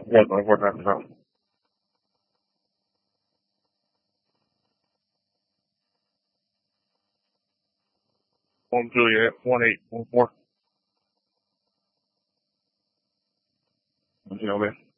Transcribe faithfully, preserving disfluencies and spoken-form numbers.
One nine four nine percent. One Juliet, one eight, one four. You know, man.